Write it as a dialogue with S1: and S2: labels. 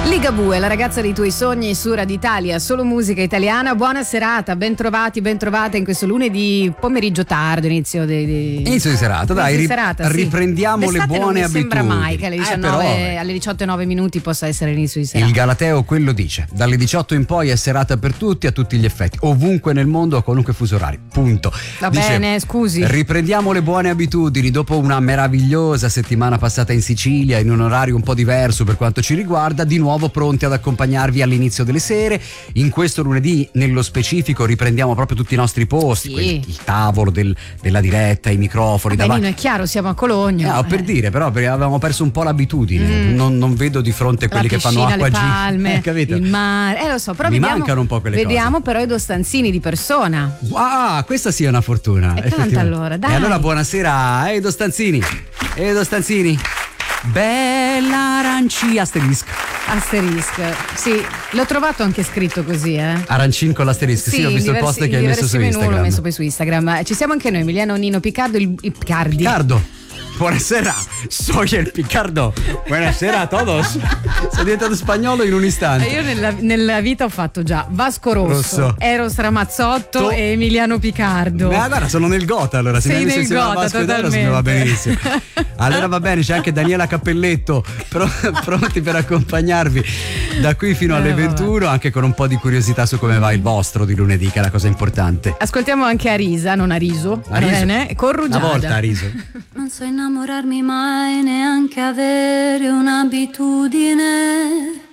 S1: Ligabue, la ragazza dei tuoi sogni su Radio Italia, solo musica italiana. Buona serata, ben trovati, ben trovate in questo lunedì pomeriggio tardo, inizio di
S2: serata. Dai, riprendiamo le buone abitudini.
S1: Sembra mai che alle 19, alle 18:09 minuti possa essere l'inizio di serata.
S2: Il Galateo quello dice, dalle 18 in poi è serata per tutti a tutti gli effetti, ovunque nel mondo, a qualunque fuso orario, punto.
S1: Va bene, scusi.
S2: Riprendiamo le buone abitudini dopo una meravigliosa settimana passata in Sicilia in un orario un po' diverso per quanto ci riguarda, di nuovo pronti ad accompagnarvi all'inizio delle sere. In questo lunedì nello specifico riprendiamo proprio tutti i nostri posti,
S1: sì.
S2: Il tavolo della diretta, i microfoni
S1: davanti. È chiaro, siamo a Cologno.
S2: Per dire, però avevamo perso un po' l'abitudine. Non vedo di fronte quelli
S1: che
S2: fanno acqua
S1: le palme,
S2: capito?
S1: Il mare, lo so, però
S2: mancano un po' quelle
S1: vediamo
S2: cose.
S1: Però Edo Stanzini di persona.
S2: Questa sì è una fortuna.
S1: E canta allora, dai.
S2: E allora buonasera Edo Stanzini. Bella aranci asterisco,
S1: sì, l'ho trovato anche scritto così,
S2: arancin con l'asterisco, sì, ho visto il post che hai messo su Instagram.
S1: L'ho messo poi su Instagram. Ci siamo anche noi, Emiliano Nino Picardo, il Picardi.
S2: Buonasera, soy el Picardo. Buonasera a todos. Sei diventato spagnolo in un istante.
S1: Io nella vita ho fatto già Vasco Rosso. Eros Ramazzotto e Emiliano Picardo.
S2: Guarda, sono nel Gotha allora.
S1: Sei nel Gotha, totalmente.
S2: Va benissimo. Allora va bene, c'è anche Daniela Cappelletto pronti per accompagnarvi da qui fino alle 21, anche con un po' di curiosità su come va il vostro di lunedì, che è la cosa importante.
S1: Ascoltiamo anche Arisa, non Ariso. Bene? Con Rugiada.
S2: Una volta Ariso.
S3: Non so innamorarmi mai, neanche avere un'abitudine.